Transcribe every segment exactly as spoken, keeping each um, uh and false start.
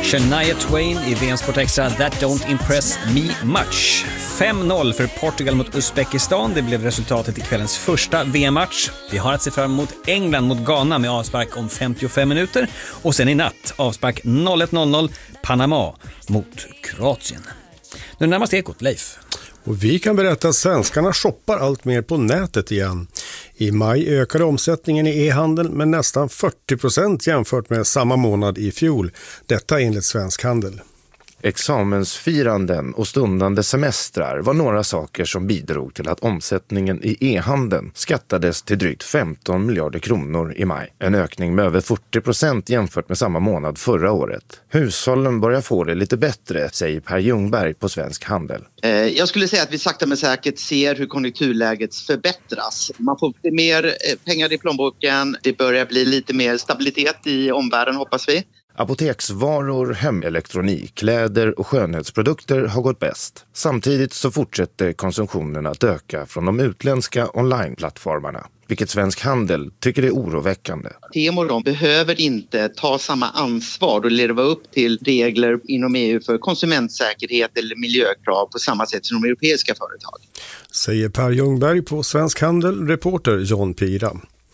Shania Twain i V M Sport Extra, That Don't Impress Me Much. fem noll för Portugal mot Uzbekistan. Det blev resultatet i kvällens första V M-match. Vi har att se fram emot England mot Ghana med avspark om femtiofem minuter. Och sen i natt avspark noll ett noll noll Panama mot Kroatien. Nu närmast Ekot, Leif. Och vi kan berätta att svenskarna shoppar allt mer på nätet igen. I maj ökade omsättningen i e-handeln med nästan fyrtio procent jämfört med samma månad i fjol. Detta enligt Svensk Handel. Examensfiranden och stundande semestrar var några saker som bidrog till att omsättningen i e-handeln skattades till drygt femton miljarder kronor i maj. En ökning med över fyrtio procent jämfört med samma månad förra året. Hushållen börjar få det lite bättre, säger Per Ljungberg på Svensk Handel. Jag skulle säga att vi sakta men säkert ser hur konjunkturläget förbättras. Man får lite mer pengar i plånboken, det börjar bli lite mer stabilitet i omvärlden, hoppas vi. Apoteksvaror, hemelektronik, kläder och skönhetsprodukter har gått bäst. Samtidigt så fortsätter konsumtionen att öka från de utländska onlineplattformarna, vilket Svensk Handel tycker är oroväckande. Temo de behöver inte ta samma ansvar och leva upp till regler inom E U för konsumentsäkerhet eller miljökrav på samma sätt som de europeiska företag. Säger Per Ljungberg på Svensk Handel, reporter John Pira.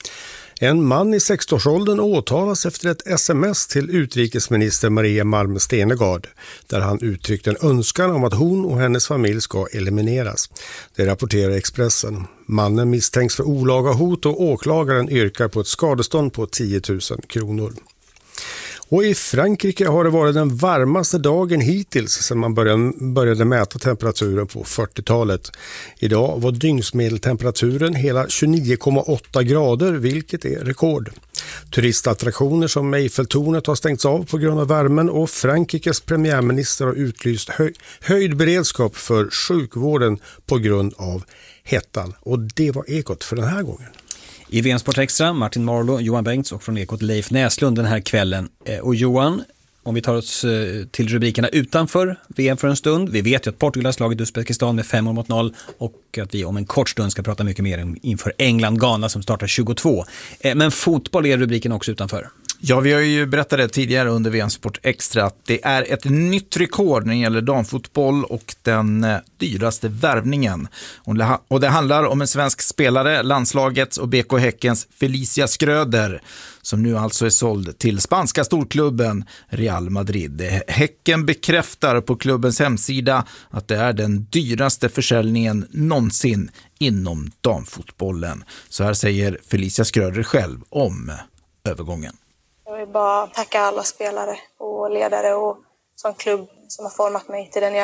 En man i sextioårsåldern åtalas efter ett sms till utrikesminister Maria Malmö Stenergard där han uttryckte en önskan om att hon och hennes familj ska elimineras. Det rapporterar Expressen. Mannen misstänks för olaga hot och åklagaren yrkar på ett skadestånd på tio tusen kronor. Och i Frankrike har det varit den varmaste dagen hittills sedan man började, började mäta temperaturen på fyrtiotalet. Idag var dygnsmedeltemperaturen hela tjugonio komma åtta grader, vilket är rekord. Turistattraktioner som Eiffeltornet har stängts av på grund av värmen och Frankrikes premiärminister har utlyst höj, höjd beredskap för sjukvården på grund av hettan. Och det var Ekot för den här gången. I V M Sport Extra, Martin Marlow, Johan Bengts och från Ekot Leif Näslund den här kvällen. Och Johan, om vi tar oss till rubrikerna utanför V M för en stund. Vi vet ju att Portugal har slagit Uzbekistan med fem mot noll och att vi om en kort stund ska prata mycket mer inför England-Ghana som startar tjugotvå. Men fotboll är rubriken också utanför. Ja, vi har ju berättat det tidigare under V M Sport Extra att det är ett nytt rekord när det gäller damfotboll och den dyraste värvningen. Och det handlar om en svensk spelare, landslagets och B K Häckens Felicia Skröder, som nu alltså är såld till spanska storklubben Real Madrid. Häcken bekräftar på klubbens hemsida att det är den dyraste försäljningen någonsin inom damfotbollen. Så här säger Felicia Skröder själv om övergången. Jag vill bara tacka alla spelare och ledare och som klubb som har format mig till den jag